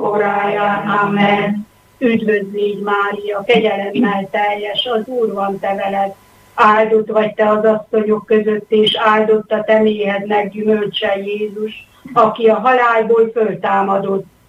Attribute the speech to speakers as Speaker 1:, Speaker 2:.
Speaker 1: óráján. Amen. Üdvözl légy, Mária, kegyelemmel teljes, az Úr van te veled. Áldott vagy te az asszonyok között, és áldott a te méhednek gyümölcse Jézus, aki a halálból föltámadott.